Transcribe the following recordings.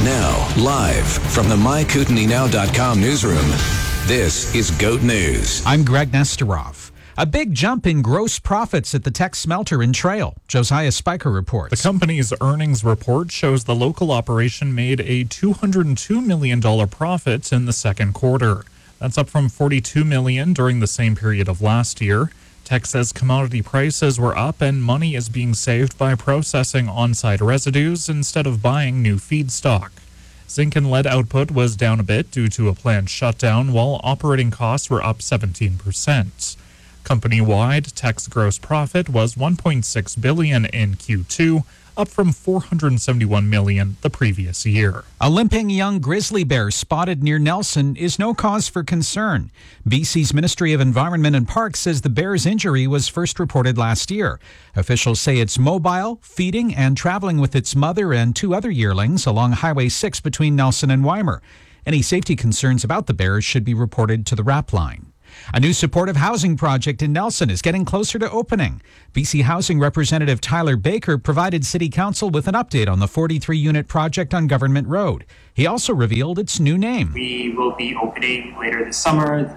Now, live from the MyKootenays.com newsroom, this is GOAT News. I'm Greg Nesterov. A big jump in gross profits at the Teck smelter in Trail. Josiah Spiker reports. The company's earnings report shows the local operation made a $202 million profit in the second quarter. That's up from $42 million during the same period of last year. Teck says commodity prices were up and money is being saved by processing on-site residues instead of buying new feedstock. Zinc and lead output was down a bit due to a planned shutdown, while operating costs were up 17%. Company-wide, Teck's gross profit was $1.6 billion in Q2, up from $471 million the previous year. A limping young grizzly bear spotted near Nelson is no cause for concern. BC's Ministry of Environment and Parks says the bear's injury was first reported last year. Officials say it's mobile, feeding, and traveling with its mother and two other yearlings along Highway 6 between Nelson and Weimar. Any safety concerns about the bears should be reported to the RAP line. A new supportive housing project in Nelson is getting closer to opening. BC Housing Representative Tyler Baker provided City Council with an update on the 43-unit project on Government Road. He also revealed its new name. We will be opening later this summer a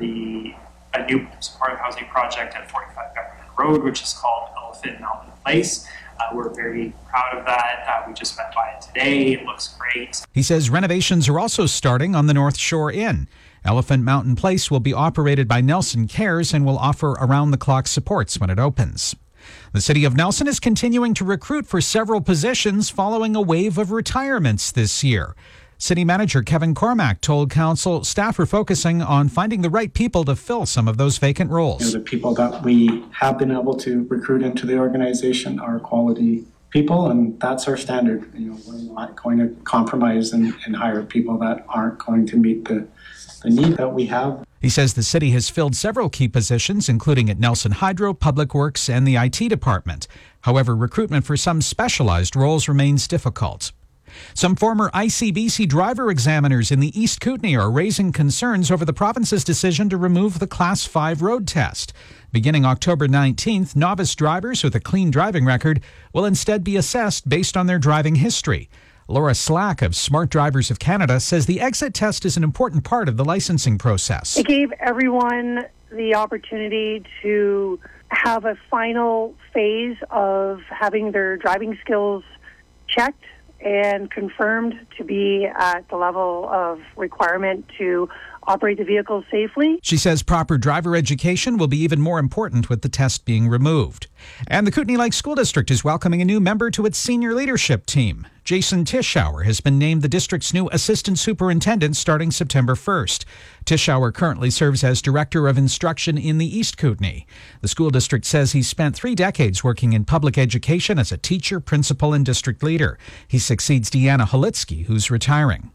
new supportive housing project at 45 Government Road, which is called Elephant Mountain Place. We're very proud of that. We just went by it today. It looks great. He says renovations are also starting on the North Shore Inn. Elephant Mountain Place will be operated by Nelson Cares and will offer around-the-clock supports when it opens. The City of Nelson is continuing to recruit for several positions following a wave of retirements this year. City Manager Kevin Cormack told Council staff are focusing on finding the right people to fill some of those vacant roles. The people that we have been able to recruit into the organization are quality people, and that's our standard. We're not going to compromise and hire people that aren't going to meet the need that we have. He says the city has filled several key positions, including at Nelson Hydro, Public Works, and the IT department. However, recruitment for some specialized roles remains difficult. Some former ICBC driver examiners in the East Kootenay are raising concerns over the province's decision to remove the Class 5 road test. Beginning October 19th, novice drivers with a clean driving record will instead be assessed based on their driving history. Laura Slack of Smart Drivers of Canada says the exit test is an important part of the licensing process. It gave everyone the opportunity to have a final phase of having their driving skills checked and confirmed to be at the level of requirement to operate the vehicle safely. She says proper driver education will be even more important with the test being removed. And the Kootenay Lake School District is welcoming a new member to its senior leadership team. Jason Tischauer has been named the district's new assistant superintendent starting September 1st. Tischauer currently serves as director of instruction in the East Kootenay. The school district says he's spent 3 decades working in public education as a teacher, principal, and district leader. He succeeds Deanna Holitsky, who's retiring.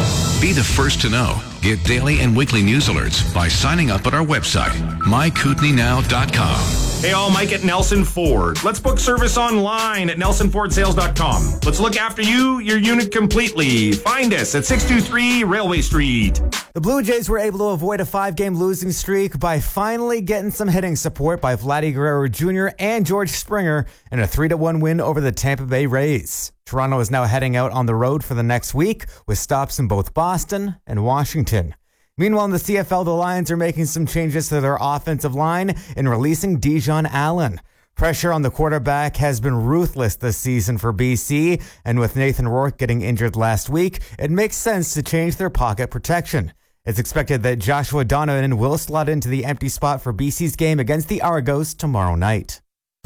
Be the first to know. Get daily and weekly news alerts by signing up at our website, MyKootenays.com. Hey all, Mike at Nelson Ford. Let's book service online at nelsonfordsales.com. Let's look after you, your unit completely. Find us at 623 Railway Street. The Blue Jays were able to avoid a 5-game losing streak by finally getting some hitting support by Vladdy Guerrero Jr. and George Springer in a 3-1 win over the Tampa Bay Rays. Toronto is now heading out on the road for the next week with stops in both Boston and Washington. Meanwhile, in the CFL, the Lions are making some changes to their offensive line and releasing Dijon Allen. Pressure on the quarterback has been ruthless this season for BC, and with Nathan Rourke getting injured last week, it makes sense to change their pocket protection. It's expected that Joshua Donovan will slot into the empty spot for BC's game against the Argos tomorrow night.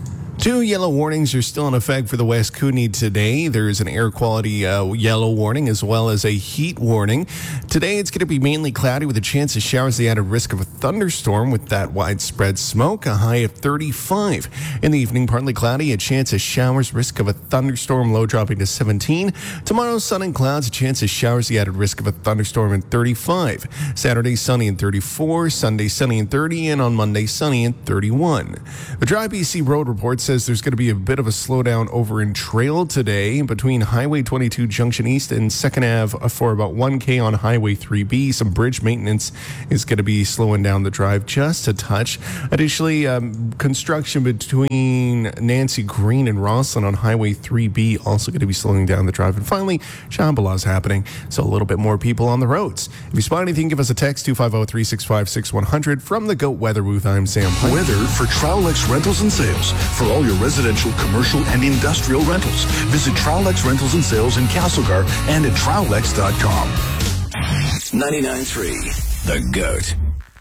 2 yellow warnings are still in effect for the West Kootenay today. There is an air quality yellow warning as well as a heat warning. Today it's going to be mainly cloudy with a chance of showers. The added risk of a thunderstorm with that widespread smoke, a high of 35. In the evening, partly cloudy, a chance of showers, risk of a thunderstorm, low dropping to 17. Tomorrow, sun and clouds, a chance of showers, the added risk of a thunderstorm and 35. Saturday, sunny and 34. Sunday, sunny and 30. And on Monday, sunny and 31. The Dry BC Road Report says says there's going to be a bit of a slowdown over in Trail today between Highway 22 Junction East and 2nd Ave for about 1K on Highway 3B. Some bridge maintenance is going to be slowing down the drive just a touch. Additionally, construction between Nancy Green and Rosslyn on Highway 3B also going to be slowing down the drive. And finally, Shambhala's happening, so a little bit more people on the roads. If you spot anything, give us a text, 250-365-6100. From the GOAT Weather Booth, I'm Sam Pike. Weather for Trowlex Rentals and Sales. For all your residential, commercial, and industrial rentals, visit Trowlex Rentals and Sales in Castlegar and at Trowlex.com. 99.3, The GOAT.